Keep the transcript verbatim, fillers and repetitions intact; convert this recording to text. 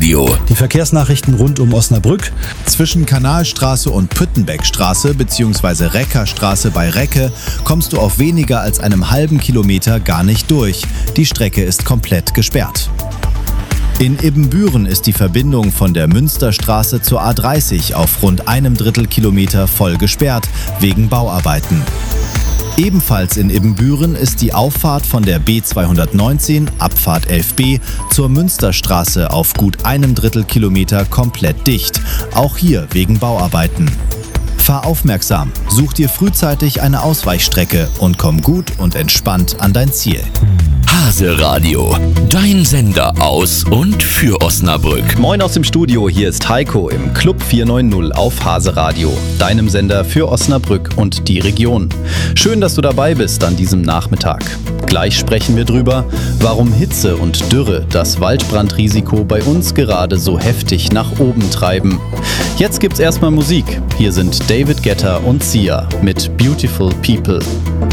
Radio. Die Verkehrsnachrichten rund um Osnabrück. Zwischen Kanalstraße und Püttenbeckstraße bzw. Reckerstraße bei Recke kommst du auf weniger als einem halben Kilometer gar nicht durch. Die Strecke ist komplett gesperrt. In Ibbenbüren ist die Verbindung von der Münsterstraße zur A dreißig auf rund einem Drittel Kilometer voll gesperrt, wegen Bauarbeiten. Ebenfalls in Ibbenbüren ist die Auffahrt von der B zweihundertneunzehn, Abfahrt elf b, zur Münsterstraße auf gut einem Drittel Kilometer komplett dicht, auch hier wegen Bauarbeiten. Fahr aufmerksam, such dir frühzeitig eine Ausweichstrecke und komm gut und entspannt an dein Ziel. Hase Radio, dein Sender aus und für Osnabrück. Moin aus dem Studio, hier ist Heiko im Club vier neun null auf Hase Radio, deinem Sender für Osnabrück und die Region. Schön, dass du dabei bist an diesem Nachmittag. Gleich sprechen wir drüber, warum Hitze und Dürre das Waldbrandrisiko bei uns gerade so heftig nach oben treiben. Jetzt gibt's erstmal Musik. Hier sind David Guetta und Sia mit Beautiful People.